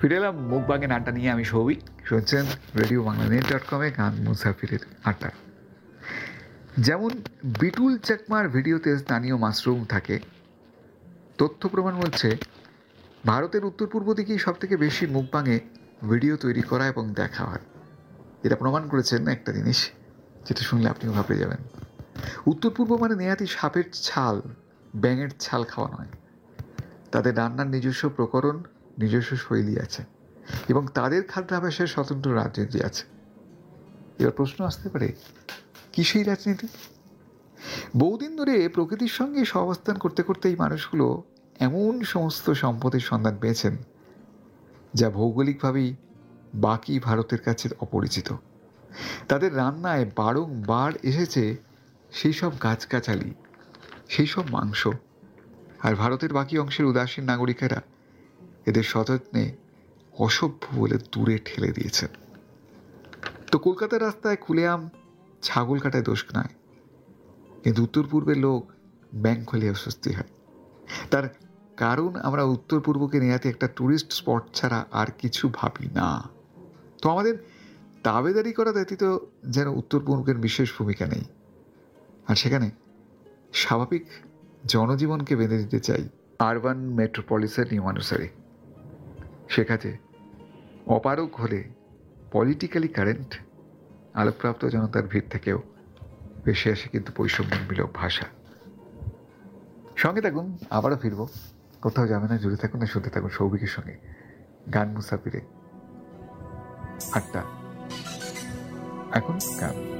ফিরে এলাম মুখবাঙের আড্ডা নিয়ে। আমি সৌভিক, শুনছেন রেডিও বাংলা net.com-এ গান মুসাফিরের আড্ডা। যেমন বিটুল চাকমার ভিডিওতে স্থানীয় মাশরুম থাকে, তথ্য প্রমাণ বলছে ভারতের উত্তর পূর্ব দিকেই সব থেকে বেশি মুখবাঙে ভিডিও তৈরি করা এবং দেখা হয়। এটা প্রমাণ করেছেন একটা জিনিস, যেটা শুনলে আপনিও ভাবতে যাবেন। উত্তর পূর্ব মানে নেহাতি সাপের ছাল, ব্যাঙের ছাল খাওয়া নয়। তাদের রান্নার নিজস্ব প্রকরণ, নিজস্ব শৈলী আছে এবং তাদের খাদ্যাভ্যাসের স্বতন্ত্র রাজনীতি আছে। এবার প্রশ্ন আসতে পারে, কি সেই রাজনীতি? বহুদিন ধরে প্রকৃতির সঙ্গে সহাবস্থান করতে করতে এই মানুষগুলো এমন সমস্ত সম্পদের সন্ধান পেয়েছেন যা ভৌগোলিকভাবেই বাকি ভারতের কাছে অপরিচিত। তাদের রান্নায় বারংবার এসেছে সেই সব গাছগাছালি, সেই সব মাংস, আর ভারতের বাকি অংশের উদাসীন নাগরিকেরা এদের সযত্নে অসভ্য বলে দূরে ঠেলে দিয়েছেন। তো কলকাতার রাস্তায় খুলেআম ছাগল কাটায় দোষ নয়, কিন্তু উত্তর পূর্বের লোক ব্যাঙ খোলে অস্বস্তি হয়। তার কারণ আমরা উত্তর পূর্বকে নেহাতি একটা ট্যুরিস্ট স্পট ছাড়া আর কিছু ভাবি না। তো আমাদের দাবেদারি করা ব্যতীত যেন উত্তর পূর্বের বিশেষ ভূমিকা নেই, আর সেখানে স্বাভাবিক জনজীবনকে বেঁধে দিতে চাই আরবান মেট্রোপলিসের নিয়মানুসারে। সে কাজে অপারগ হলে পলিটিক্যালি কারেন্ট আলোকপ্রাপ্ত জনতার ভিড় থেকেও বেশি আসে কিন্তু বৈষম্যমূলক ভাষা। সঙ্গে থাকুন, আবারও ফিরব। কোথাও যাবে না, জুড়ে থাকুন, না শুনতে থাকুন সৌভিকের সঙ্গে গান মুসাফিরে আড্ডা। এখন গান।